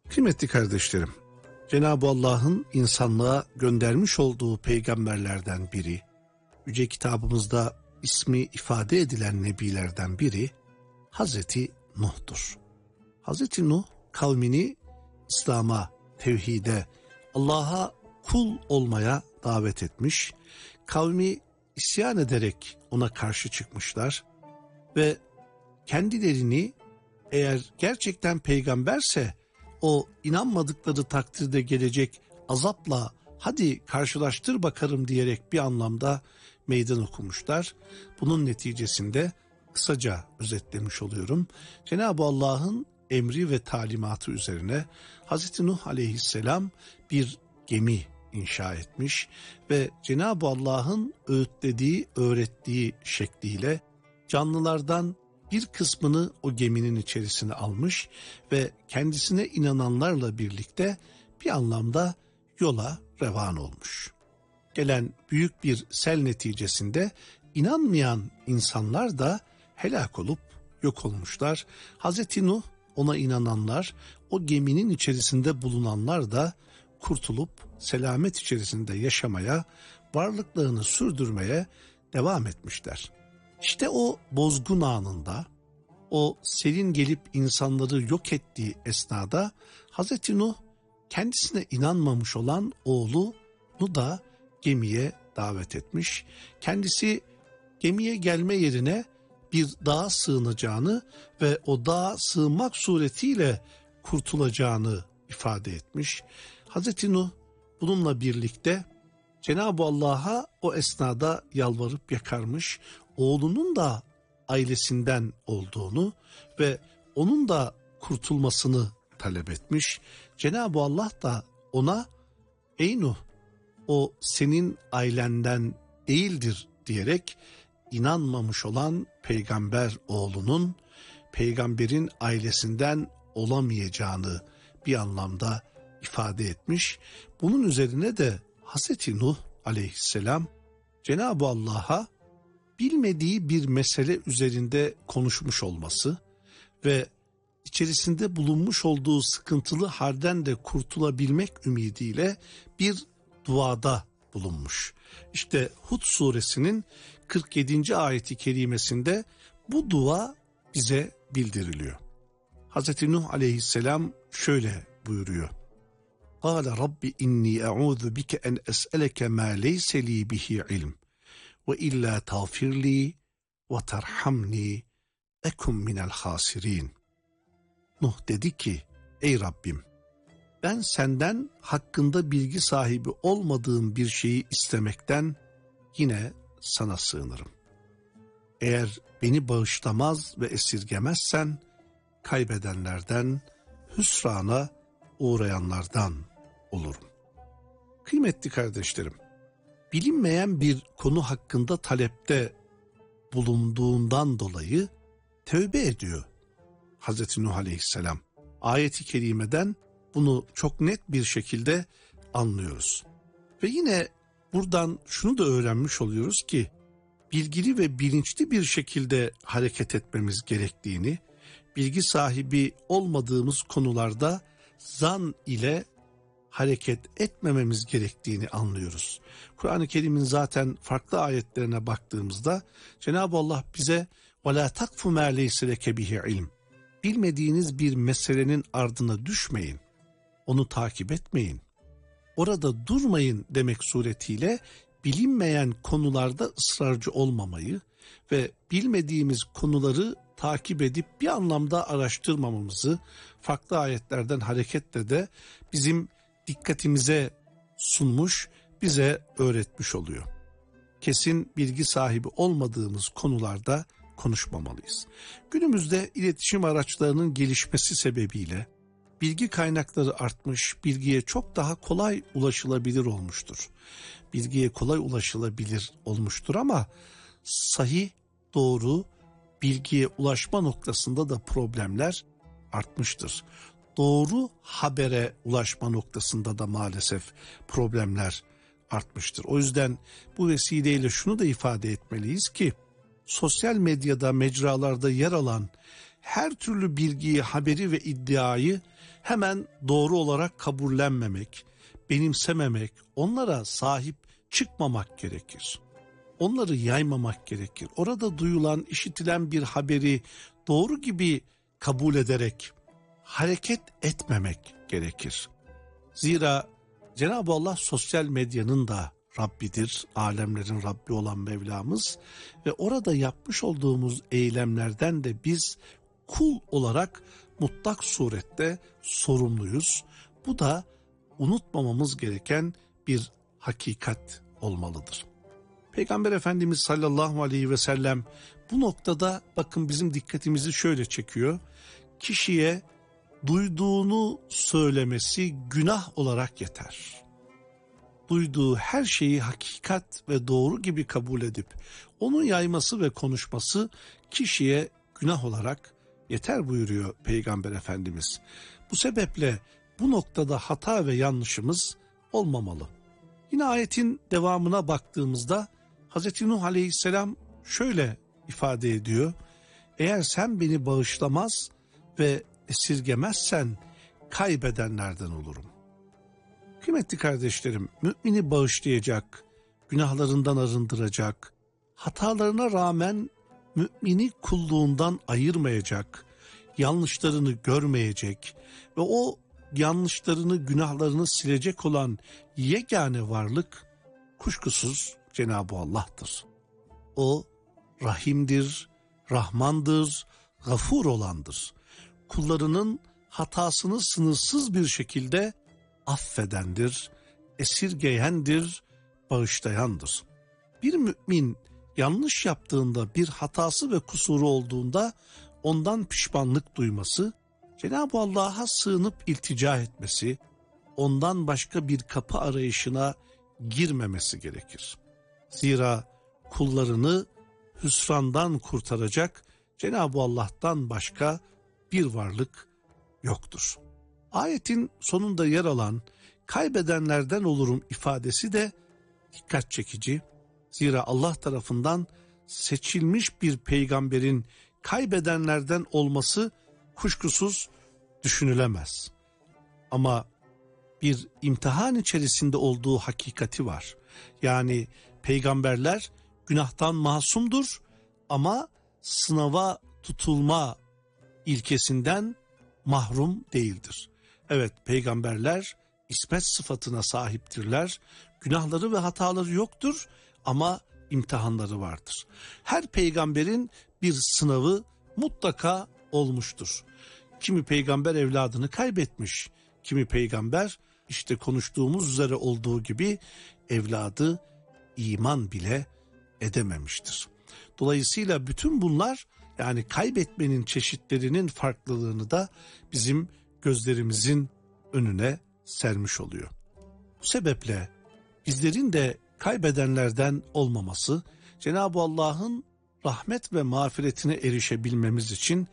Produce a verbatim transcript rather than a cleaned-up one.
Kıymetli kardeşlerim, Cenab-ı Allah'ın insanlığa göndermiş olduğu peygamberlerden biri, Yüce Kitabımızda ismi ifade edilen nebilerden biri Hazreti Nuh'tur. Hazreti Nuh kavmini İslam'a, tevhide, Allah'a kul olmaya davet etmiş, kavmi isyan ederek ona karşı çıkmışlar ve kendilerini eğer gerçekten peygamberse o inanmadıkları takdirde gelecek azapla hadi karşılaştır bakarım diyerek bir anlamda meydan okumuşlar. Bunun neticesinde kısaca özetlemiş oluyorum. Cenab-ı Allah'ın emri ve talimatı üzerine Hazreti Nuh aleyhisselam bir gemi inşa etmiş ve Cenab-ı Allah'ın öğütlediği, öğrettiği şekliyle canlılardan bir kısmını o geminin içerisine almış ve kendisine inananlarla birlikte bir anlamda yola revan olmuş. Gelen büyük bir sel neticesinde inanmayan insanlar da helak olup yok olmuşlar. Hazreti Nuh, ona inananlar, o geminin içerisinde bulunanlar da kurtulup selamet içerisinde yaşamaya, varlıklarını sürdürmeye devam etmişler. İşte o bozgun anında, o selin gelip insanları yok ettiği esnada Hazreti Nuh kendisine inanmamış olan oğlunu da gemiye davet etmiş. Kendisi gemiye gelme yerine bir dağa sığınacağını ve o dağa sığınmak suretiyle kurtulacağını ifade etmiş. Hazreti Nuh bununla birlikte Cenab-ı Allah'a o esnada yalvarıp yakarmış, oğlunun da ailesinden olduğunu ve onun da kurtulmasını talep etmiş. Cenab-ı Allah da ona ey Nuh, o senin ailenden değildir diyerek inanmamış olan peygamber oğlunun peygamberin ailesinden olamayacağını bir anlamda ifade etmiş. Bunun üzerine de Hazreti Nuh aleyhisselam Cenab-ı Allah'a bilmediği bir mesele üzerinde konuşmuş olması ve içerisinde bulunmuş olduğu sıkıntılı halden de kurtulabilmek ümidiyle bir duada bulunmuş. İşte Hud suresinin kırk yedinci ayeti kerimesinde bu dua bize bildiriliyor. Hazreti Nuh aleyhisselam şöyle buyuruyor. Kâle Rabbi inni e'ûzu bike en es'eleke mâ leyse li bihi ilm ve illa tağfirli ve terhamni ekum minel hasirin. Nuh dedi ki, ey Rabbim, ben senden hakkında bilgi sahibi olmadığım bir şeyi istemekten yine sana sığınırım. Eğer beni bağışlamaz ve esirgemezsen kaybedenlerden, hüsrana uğrayanlardan olurum. Kıymetli kardeşlerim, bilinmeyen bir konu hakkında talepte bulunduğundan dolayı tövbe ediyor Hazreti Nuh aleyhisselam. Ayet-i kerimeden bunu çok net bir şekilde anlıyoruz. Ve yine buradan şunu da öğrenmiş oluyoruz ki bilgili ve bilinçli bir şekilde hareket etmemiz gerektiğini, bilgi sahibi olmadığımız konularda zan ile hareket etmememiz gerektiğini anlıyoruz. Kur'an-ı Kerim'in zaten farklı ayetlerine baktığımızda Cenab-ı Allah bize وَلَا تَقْفُ مَا لَيْسَ لَكَ بِهِ عِلْمٍ, bilmediğiniz bir meselenin ardına düşmeyin, onu takip etmeyin, orada durmayın demek suretiyle bilinmeyen konularda ısrarcı olmamayı ve bilmediğimiz konuları takip edip bir anlamda araştırmamamızı farklı ayetlerden hareketle de bizim dikkatimize sunmuş, bize öğretmiş oluyor. Kesin bilgi sahibi olmadığımız konularda konuşmamalıyız. Günümüzde iletişim araçlarının gelişmesi sebebiyle bilgi kaynakları artmış, bilgiye çok daha kolay ulaşılabilir olmuştur. Bilgiye kolay ulaşılabilir olmuştur ama sahih, doğru bilgiye ulaşma noktasında da problemler artmıştır. Doğru habere ulaşma noktasında da maalesef problemler artmıştır. O yüzden bu vesileyle şunu da ifade etmeliyiz ki sosyal medyada, mecralarda yer alan her türlü bilgiyi, haberi ve iddiayı hemen doğru olarak kabullenmemek, benimsememek, onlara sahip çıkmamak gerekir. Onları yaymamak gerekir. Orada duyulan, işitilen bir haberi doğru gibi kabul ederek hareket etmemek gerekir. Zira Cenab-ı Allah sosyal medyanın da Rabbidir, alemlerin Rabbi olan Mevlamız ve orada yapmış olduğumuz eylemlerden de biz kul olarak mutlak surette sorumluyuz. Bu da unutmamamız gereken bir hakikat olmalıdır. Peygamber Efendimiz sallallahu aleyhi ve sellem bu noktada bakın bizim dikkatimizi şöyle çekiyor. Kişiye duyduğunu söylemesi günah olarak yeter. Duyduğu her şeyi hakikat ve doğru gibi kabul edip onu yayması ve konuşması kişiye günah olarak yeter buyuruyor Peygamber Efendimiz. Bu sebeple bu noktada hata ve yanlışımız olmamalı. Yine ayetin devamına baktığımızda Hazreti Nuh Aleyhisselam şöyle ifade ediyor. Eğer sen beni bağışlamaz ve esirgemezsen kaybedenlerden olurum. Kıymetli kardeşlerim, mümini bağışlayacak, günahlarından arındıracak, hatalarına rağmen mümini kulluğundan ayırmayacak, yanlışlarını görmeyecek ve o yanlışlarını, günahlarını silecek olan yegane varlık kuşkusuz Cenab-ı Allah'tır. O Rahim'dir, Rahman'dır, Gafur olandır. Kullarının hatasını sınırsız bir şekilde affedendir, esirgeyendir, bağışlayandır. Bir mümin yanlış yaptığında, bir hatası ve kusuru olduğunda ondan pişmanlık duyması, Cenab-ı Allah'a sığınıp iltica etmesi, ondan başka bir kapı arayışına girmemesi gerekir. Zira kullarını hüsrandan kurtaracak Cenab-ı Allah'tan başka bir varlık yoktur. Ayetin sonunda yer alan kaybedenlerden olurum ifadesi de dikkat çekici. Zira Allah tarafından seçilmiş bir peygamberin kaybedenlerden olması kuşkusuz düşünülemez. Ama bir imtihan içerisinde olduğu hakikati var. Yani peygamberler günahtan masumdur ama sınava tutulma ilkesinden mahrum değildir. Evet, peygamberler ismet sıfatına sahiptirler. Günahları ve hataları yoktur ama imtihanları vardır. Her peygamberin bir sınavı mutlaka olmuştur. Kimi peygamber evladını kaybetmiş, kimi peygamber işte konuştuğumuz üzere olduğu gibi evladı iman bile edememiştir. Dolayısıyla bütün bunlar, yani kaybetmenin çeşitlerinin farklılığını da bizim gözlerimizin önüne sermiş oluyor. Bu sebeple bizlerin de kaybedenlerden olmaması, Cenab-ı Allah'ın rahmet ve mağfiretine erişebilmemiz için